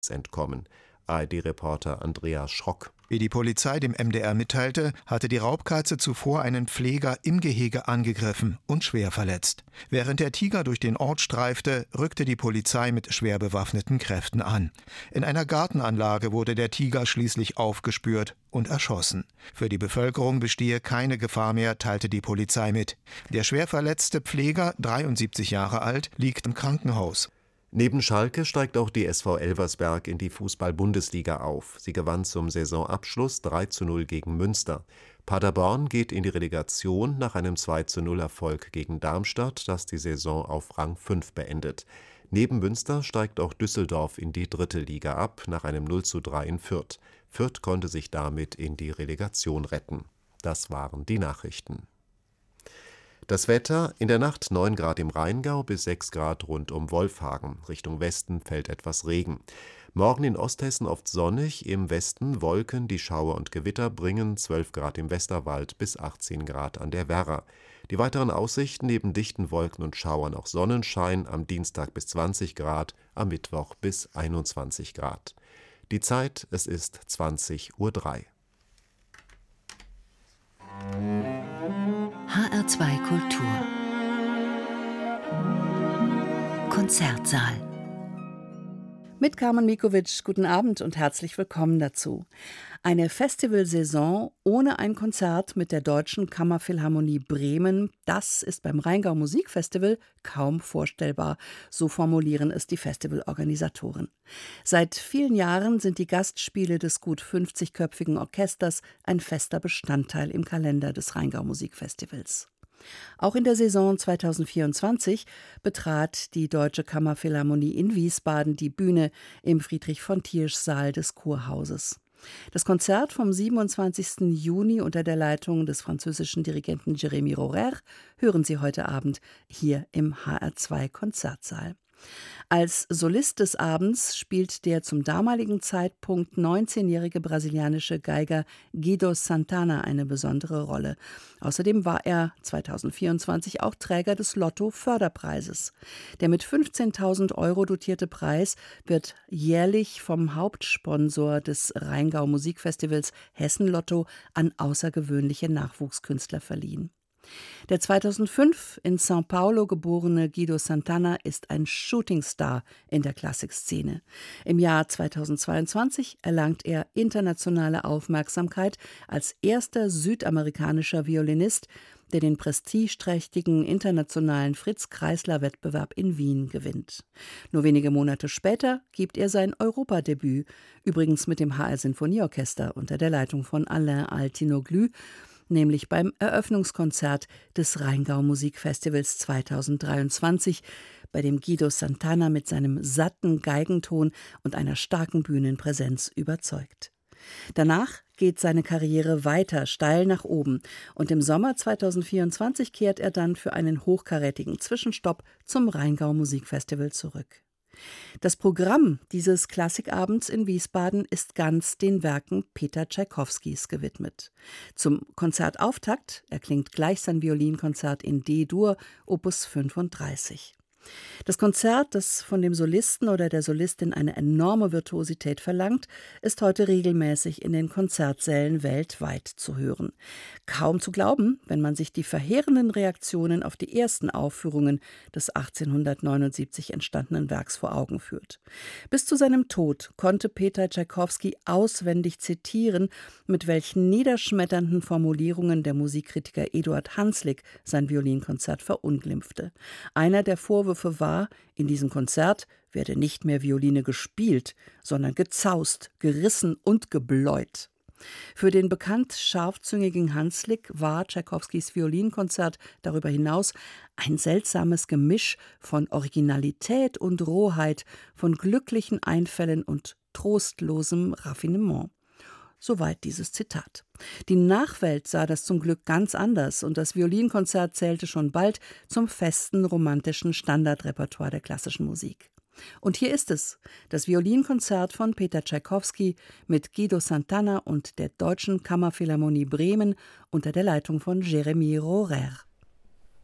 entkommen. ARD-Reporter Andreas Schrock. Wie die Polizei dem MDR mitteilte, hatte die Raubkatze zuvor einen Pfleger im Gehege angegriffen und schwer verletzt. Während der Tiger durch den Ort streifte, rückte die Polizei mit schwer bewaffneten Kräften an. In einer Gartenanlage wurde der Tiger schließlich aufgespürt und erschossen. Für die Bevölkerung bestehe keine Gefahr mehr, teilte die Polizei mit. Der schwer verletzte Pfleger, 73 Jahre alt, liegt im Krankenhaus. Neben Schalke steigt auch die SV Elversberg in die Fußball-Bundesliga auf. Sie gewann zum Saisonabschluss 3:0 gegen Münster. Paderborn geht in die Relegation nach einem 2:0-Erfolg gegen Darmstadt, das die Saison auf Rang 5 beendet. Neben Münster steigt auch Düsseldorf in die 3. Liga ab, nach einem 0:3 in Fürth. Fürth konnte sich damit in die Relegation retten. Das waren die Nachrichten. Das Wetter: in der Nacht 9 Grad im Rheingau bis 6 Grad rund um Wolfhagen. Richtung Westen fällt etwas Regen. Morgen in Osthessen oft sonnig, im Westen Wolken, die Schauer und Gewitter bringen 12 Grad im Westerwald bis 18 Grad an der Werra. Die weiteren Aussichten: neben dichten Wolken und Schauern auch Sonnenschein, am Dienstag bis 20 Grad, am Mittwoch bis 21 Grad. Die Zeit: es ist 20:03 Uhr. HR2 Kultur Konzertsaal mit Carmen Mikovic, guten Abend und herzlich willkommen dazu. Eine Festivalsaison ohne ein Konzert mit der Deutschen Kammerphilharmonie Bremen, das ist beim Rheingau Musikfestival kaum vorstellbar, so formulieren es die Festivalorganisatoren. Seit vielen Jahren sind die Gastspiele des gut 50-köpfigen Orchesters ein fester Bestandteil im Kalender des Rheingau Musikfestivals. Auch in der Saison 2024 betrat die Deutsche Kammerphilharmonie in Wiesbaden die Bühne im Friedrich-von-Tiersch-Saal des Kurhauses. Das Konzert vom 27. Juni unter der Leitung des französischen Dirigenten Jérémy Rorer hören Sie heute Abend hier im HR2 Konzertsaal. Als Solist des Abends spielt der zum damaligen Zeitpunkt 19-jährige brasilianische Geiger Guido Santana eine besondere Rolle. Außerdem war er 2024 auch Träger des Lotto-Förderpreises. Der mit 15.000 € dotierte Preis wird jährlich vom Hauptsponsor des Rheingau Musikfestivals Hessen Lotto an außergewöhnliche Nachwuchskünstler verliehen. Der 2005 in São Paulo geborene Guido Santana ist ein Shootingstar in der Klassikszene. Im Jahr 2022 erlangt er internationale Aufmerksamkeit als erster südamerikanischer Violinist, der den prestigeträchtigen internationalen Fritz-Kreisler-Wettbewerb in Wien gewinnt. Nur wenige Monate später gibt er sein Europadebüt, übrigens mit dem HR Sinfonieorchester unter der Leitung von Alain Altinoglu, nämlich beim Eröffnungskonzert des Rheingau Musikfestivals 2023, bei dem Guido Santana mit seinem satten Geigenton und einer starken Bühnenpräsenz überzeugt. Danach geht seine Karriere weiter steil nach oben und im Sommer 2024 kehrt er dann für einen hochkarätigen Zwischenstopp zum Rheingau Musikfestival zurück. Das Programm dieses Klassikabends in Wiesbaden ist ganz den Werken Peter Tschaikowskis gewidmet. Zum Konzertauftakt erklingt gleich sein Violinkonzert in D-Dur, Opus 35. Das Konzert, das von dem Solisten oder der Solistin eine enorme Virtuosität verlangt, ist heute regelmäßig in den Konzertsälen weltweit zu hören. Kaum zu glauben, wenn man sich die verheerenden Reaktionen auf die ersten Aufführungen des 1879 entstandenen Werks vor Augen führt. Bis zu seinem Tod konnte Peter Tschaikowski auswendig zitieren, mit welchen niederschmetternden Formulierungen der Musikkritiker Eduard Hanslick sein Violinkonzert verunglimpfte. Einer der Vorwürfe war, in diesem Konzert werde nicht mehr Violine gespielt, sondern gezaust, gerissen und gebläut. Für den bekannt scharfzüngigen Hanslick war Tschaikowskis Violinkonzert darüber hinaus ein seltsames Gemisch von Originalität und Rohheit, von glücklichen Einfällen und trostlosem Raffinement. Soweit dieses Zitat. Die Nachwelt sah das zum Glück ganz anders und das Violinkonzert zählte schon bald zum festen romantischen Standardrepertoire der klassischen Musik. Und hier ist es, das Violinkonzert von Peter Tschaikowski mit Guido Santana und der Deutschen Kammerphilharmonie Bremen unter der Leitung von Jérémy Rorer.